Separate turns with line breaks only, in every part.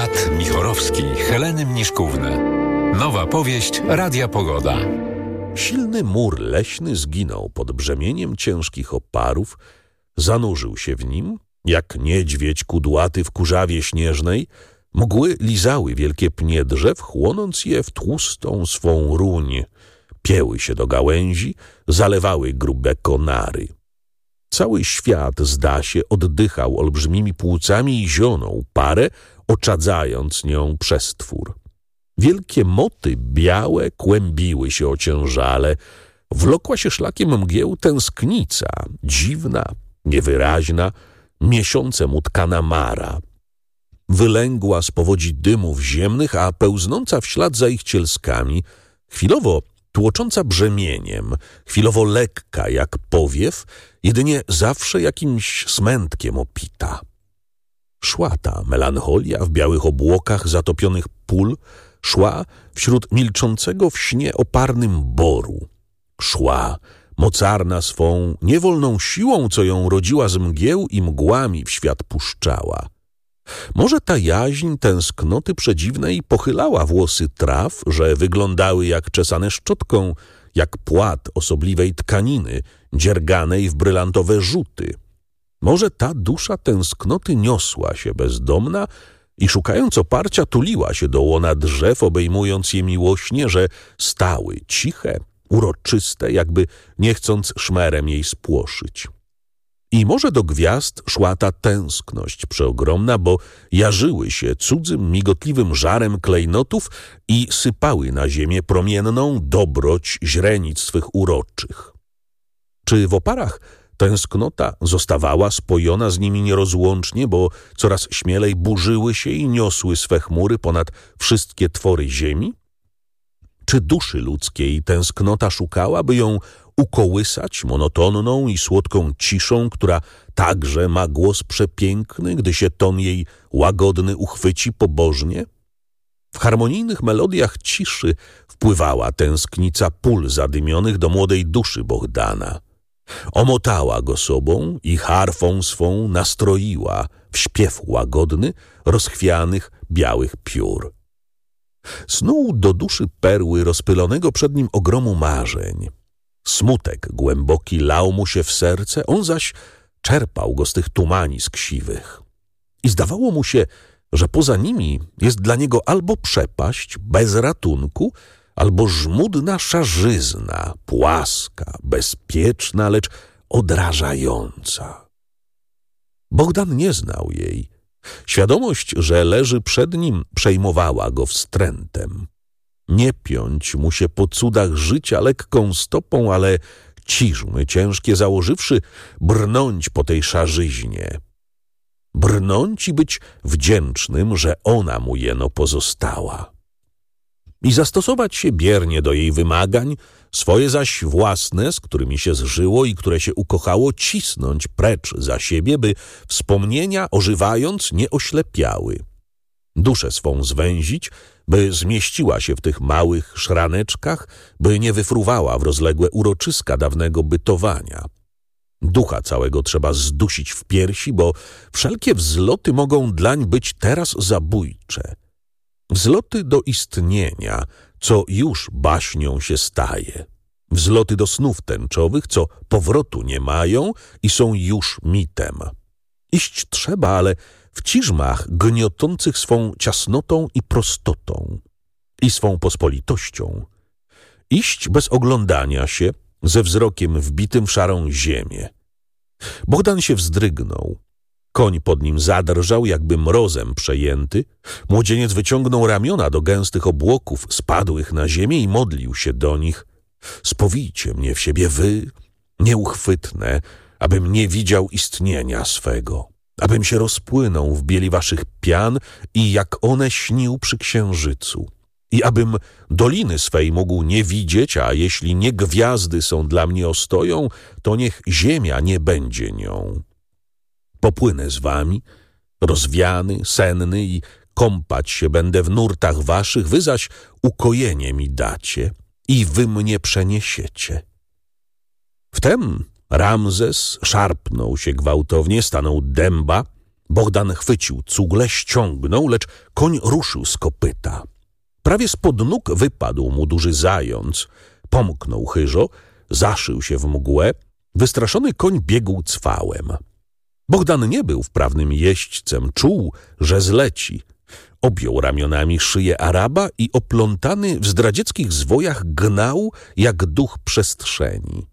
Świat Michorowski Heleny Mniszkówny. Nowa powieść Radia Pogoda.
Silny mur leśny zginął pod brzemieniem ciężkich oparów, zanurzył się w nim, jak niedźwiedź kudłaty w kurzawie śnieżnej. Mgły lizały wielkie pnie drzew, chłonąc je w tłustą swą ruń. Pieły się do gałęzi, zalewały grube konary. Cały świat, zda się, oddychał olbrzymimi płucami i zionął parę, oczadzając nią przestwór. Wielkie moty białe kłębiły się ociężale. Wlokła się szlakiem mgieł tęsknica, dziwna, niewyraźna, miesiącem utkana mara. Wylęgła z powodzi dymów ziemnych, a pełznąca w ślad za ich cielskami, chwilowo tłocząca brzemieniem, chwilowo lekka jak powiew, jedynie zawsze jakimś smętkiem opita. Szła ta melancholia w białych obłokach zatopionych pól, szła wśród milczącego w śnie oparnym boru. Szła, mocarna swą niewolną siłą, co ją rodziła z mgieł i mgłami w świat puszczała. Może ta jaźń tęsknoty przedziwnej pochylała włosy traw, że wyglądały jak czesane szczotką, jak płat osobliwej tkaniny, dzierganej w brylantowe rzuty. Może ta dusza tęsknoty niosła się bezdomna i szukając oparcia tuliła się do łona drzew, obejmując je miłośnie, że stały, ciche, uroczyste, jakby nie chcąc szmerem jej spłoszyć. I może do gwiazd szła ta tęskność przeogromna, bo jarzyły się cudzym, migotliwym żarem klejnotów i sypały na ziemię promienną dobroć źrenic swych uroczych. Czy w oparach tęsknota zostawała spojona z nimi nierozłącznie, bo coraz śmielej burzyły się i niosły swe chmury ponad wszystkie twory ziemi? Czy duszy ludzkiej tęsknota szukała, by ją ukołysać monotonną i słodką ciszą, która także ma głos przepiękny, gdy się ton jej łagodny uchwyci pobożnie? W harmonijnych melodiach ciszy wpływała tęsknica pól zadymionych do młodej duszy Bohdana. Omotała go sobą i harfą swą nastroiła w śpiew łagodny rozchwianych białych piór. Snuł do duszy perły rozpylonego przed nim ogromu marzeń. Smutek głęboki lał mu się w serce, on zaś czerpał go z tych tumanisk siwych. I zdawało mu się, że poza nimi jest dla niego albo przepaść bez ratunku, albo żmudna szarzyzna, płaska, bezpieczna, lecz odrażająca. Bohdan nie znał jej. Świadomość, że leży przed nim, przejmowała go wstrętem. Nie piąć mu się po cudach życia lekką stopą, ale ciżmy ciężkie założywszy, brnąć po tej szarzyźnie. Brnąć i być wdzięcznym, że ona mu jeno pozostała. I zastosować się biernie do jej wymagań, swoje zaś własne, z którymi się zżyło i które się ukochało, cisnąć precz za siebie, by wspomnienia, ożywając, nie oślepiały. Duszę swą zwęzić, by zmieściła się w tych małych szraneczkach, by nie wyfruwała w rozległe uroczyska dawnego bytowania. Ducha całego trzeba zdusić w piersi, bo wszelkie wzloty mogą dlań być teraz zabójcze. Wzloty do istnienia, co już baśnią się staje. Wzloty do snów tęczowych, co powrotu nie mają i są już mitem. Iść trzeba, ale w ciżmach gniotących swą ciasnotą i prostotą i swą pospolitością. Iść bez oglądania się, ze wzrokiem wbitym w szarą ziemię. Bohdan się wzdrygnął. Koń pod nim zadrżał, jakby mrozem przejęty. Młodzieniec wyciągnął ramiona do gęstych obłoków spadłych na ziemię i modlił się do nich. Spowijcie mnie w siebie wy, nieuchwytne, abym nie widział istnienia swego, abym się rozpłynął w bieli waszych pian i jak one śnił przy księżycu. I abym doliny swej mógł nie widzieć, a jeśli nie gwiazdy są dla mnie ostoją, to niech ziemia nie będzie nią. Popłynę z wami, rozwiany, senny i kąpać się będę w nurtach waszych, wy zaś ukojenie mi dacie i wy mnie przeniesiecie. Wtem Ramzes szarpnął się gwałtownie, stanął dęba, Bogdan chwycił cugle, ściągnął, lecz koń ruszył z kopyta. Prawie spod nóg wypadł mu duży zając. Pomknął chyżo, zaszył się w mgłę. Wystraszony koń biegł cwałem. Bogdan nie był wprawnym jeźdźcem, czuł, że zleci. Objął ramionami szyję Araba i oplątany w zdradzieckich zwojach gnał jak duch przestrzeni.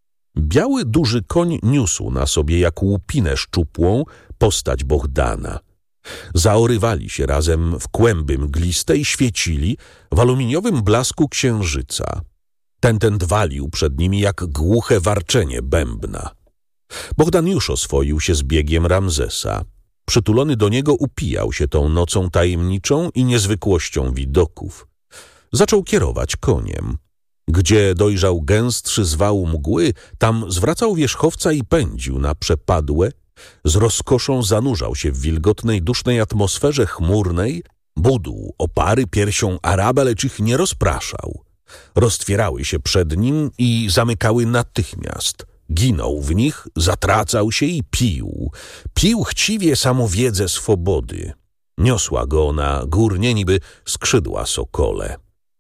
Biały, duży koń niósł na sobie jak łupinę szczupłą postać Bogdana. Zaorywali się razem w kłęby mgliste i świecili w aluminiowym blasku księżyca. Ten walił przed nimi jak głuche warczenie bębna. Bogdan już oswoił się z biegiem Ramzesa. Przytulony do niego upijał się tą nocą tajemniczą i niezwykłością widoków. Zaczął kierować koniem. Gdzie dojrzał gęstszy zwał mgły, tam zwracał wierzchowca i pędził na przepadłe. Z rozkoszą zanurzał się w wilgotnej, dusznej atmosferze chmurnej, budł opary piersią Araba, lecz ich nie rozpraszał. Roztwierały się przed nim i zamykały natychmiast. Ginął w nich, zatracał się i pił. Pił chciwie samowiedzę swobody. Niosła go na górnie niby skrzydła sokole.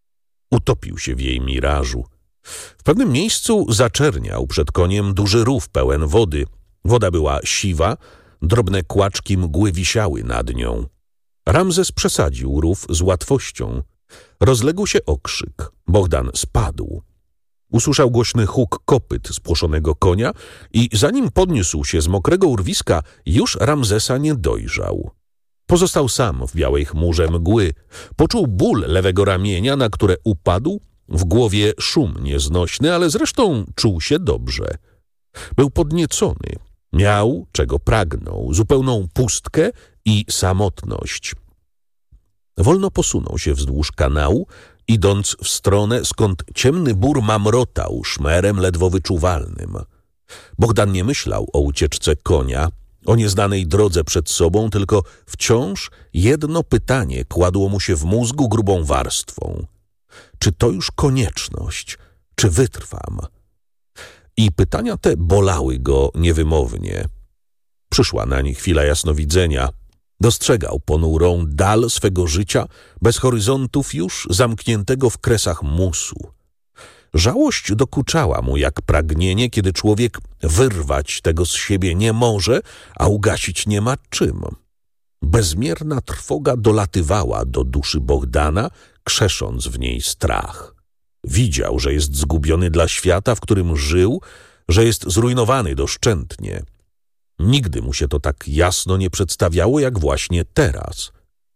Utopił się w jej mirażu. W pewnym miejscu zaczerniał przed koniem duży rów pełen wody. Woda była siwa, drobne kłaczki mgły wisiały nad nią. Ramzes przesadził rów z łatwością. Rozległ się okrzyk. Bogdan spadł. Usłyszał głośny huk kopyt spłoszonego konia i zanim podniósł się z mokrego urwiska, już Ramzesa nie dojrzał. Pozostał sam w białej chmurze mgły. Poczuł ból lewego ramienia, na które upadł, w głowie szum nieznośny, ale zresztą czuł się dobrze. Był podniecony. Miał, czego pragnął, zupełną pustkę i samotność. Wolno posunął się wzdłuż kanału, idąc w stronę, skąd ciemny bór mamrotał szmerem ledwo wyczuwalnym. Bogdan nie myślał o ucieczce konia, o nieznanej drodze przed sobą, tylko wciąż jedno pytanie kładło mu się w mózgu grubą warstwą. Czy to już konieczność? Czy wytrwam? I pytania te bolały go niewymownie. Przyszła nań chwila jasnowidzenia. Dostrzegał ponurą dal swego życia, bez horyzontów już zamkniętego w kresach musu. Żałość dokuczała mu jak pragnienie, kiedy człowiek wyrwać tego z siebie nie może, a ugasić nie ma czym. Bezmierna trwoga dolatywała do duszy Bogdana, krzesząc w niej strach. Widział, że jest zgubiony dla świata, w którym żył, że jest zrujnowany doszczętnie. Nigdy mu się to tak jasno nie przedstawiało, jak właśnie teraz.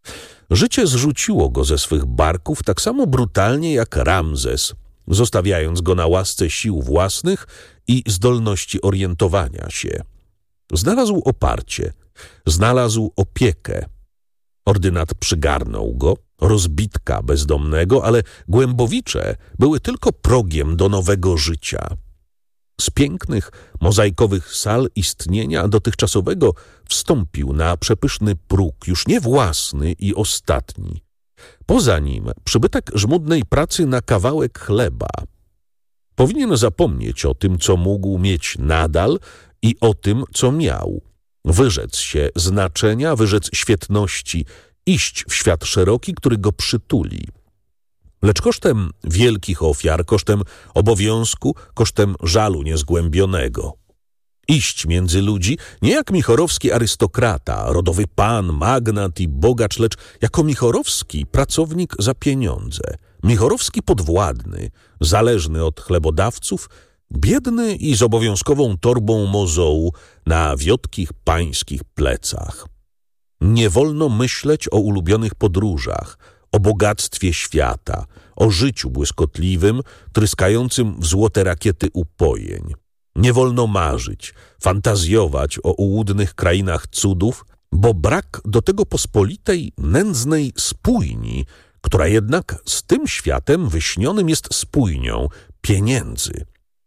Życie zrzuciło go ze swych barków tak samo brutalnie jak Ramzes, zostawiając go na łasce sił własnych i zdolności orientowania się. Znalazł oparcie, znalazł opiekę. Ordynat przygarnął go, rozbitka bezdomnego, ale Głębowicze były tylko progiem do nowego życia. Z pięknych, mozaikowych sal istnienia dotychczasowego wstąpił na przepyszny próg, już nie własny i ostatni. Poza nim przybytek żmudnej pracy na kawałek chleba. Powinien zapomnieć o tym, co mógł mieć nadal i o tym, co miał. Wyrzec się znaczenia, wyrzec świetności, iść w świat szeroki, który go przytuli. Lecz kosztem wielkich ofiar, kosztem obowiązku, kosztem żalu niezgłębionego. Iść między ludzi nie jak michorowski arystokrata, rodowy pan, magnat i bogacz, lecz jako michorowski pracownik za pieniądze, michorowski podwładny, zależny od chlebodawców, biedny i z obowiązkową torbą mozołu na wiotkich pańskich plecach. Nie wolno myśleć o ulubionych podróżach, o bogactwie świata, o życiu błyskotliwym, tryskającym w złote rakiety upojeń. Nie wolno marzyć, fantazjować o ułudnych krainach cudów, bo brak do tego pospolitej, nędznej spójni, która jednak z tym światem wyśnionym jest spójnią pieniędzy.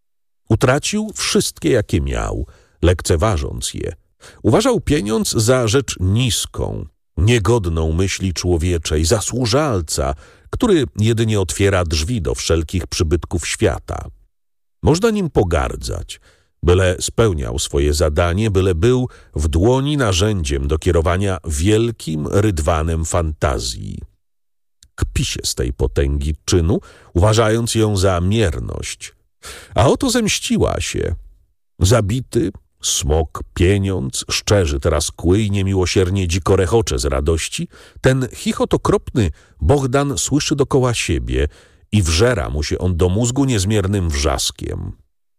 Utracił wszystkie, jakie miał, lekceważąc je. Uważał pieniądz za rzecz niską, niegodną myśli człowieczej, za służalca, który jedynie otwiera drzwi do wszelkich przybytków świata. Można nim pogardzać, byle spełniał swoje zadanie, byle był w dłoni narzędziem do kierowania wielkim rydwanem fantazji. Kpi się z tej potęgi czynu, uważając ją za mierność. A oto zemściła się. Zabity, smok, pieniądz, szczerzy teraz kły i niemiłosiernie dziko rechocze z radości, ten chichot okropny Bohdan słyszy dokoła siebie i wżera mu się on do mózgu niezmiernym wrzaskiem.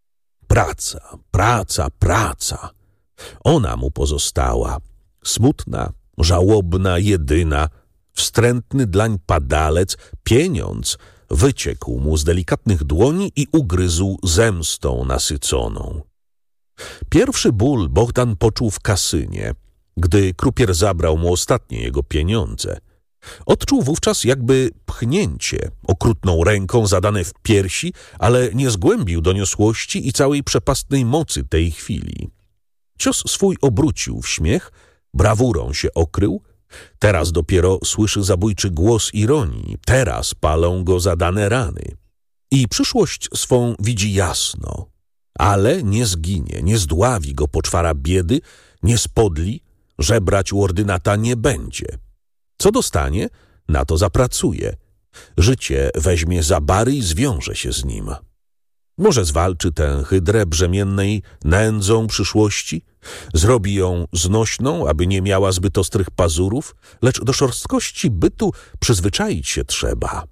Praca, praca, praca. Ona mu pozostała. Smutna, żałobna, jedyna. Wstrętny dlań padalec, pieniądz, wyciekł mu z delikatnych dłoni i ugryzł zemstą nasyconą. Pierwszy ból Bohdan poczuł w kasynie, gdy krupier zabrał mu ostatnie jego pieniądze. Odczuł wówczas jakby pchnięcie, okrutną ręką zadane w piersi, ale nie zgłębił doniosłości i całej przepastnej mocy tej chwili. Cios swój obrócił w śmiech, brawurą się okrył. Teraz dopiero słyszy zabójczy głos ironii, teraz palą go zadane rany. I przyszłość swą widzi jasno, ale nie zginie, nie zdławi go poczwara biedy, nie spodli, żebrać u ordynata nie będzie. Co dostanie, na to zapracuje. Życie weźmie za bary i zwiąże się z nim. Może zwalczy tę hydrę brzemiennej nędzą przyszłości, zrobi ją znośną, aby nie miała zbyt ostrych pazurów, lecz do szorstkości bytu przyzwyczaić się trzeba.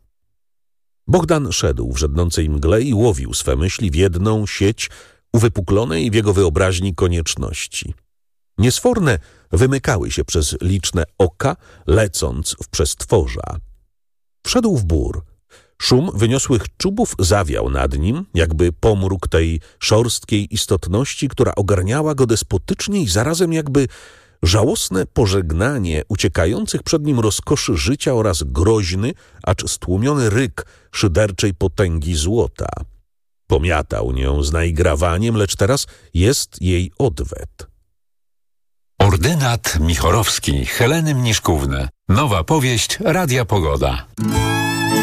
Bohdan szedł w żednącej mgle i łowił swe myśli w jedną sieć uwypuklonej w jego wyobraźni konieczności. Niesforne wymykały się przez liczne oka, lecąc w przestworza. Wszedł w bór. Szum wyniosłych czubów zawiał nad nim, jakby pomruk tej szorstkiej istotności, która ogarniała go despotycznie i zarazem jakby żałosne pożegnanie uciekających przed nim rozkoszy życia oraz groźny, acz stłumiony ryk szyderczej potęgi złota. Pomiatał nią z naigrawaniem, lecz teraz jest jej odwet.
Ordynat Michorowski Heleny Mniszkówny. Nowa powieść Radia Pogoda.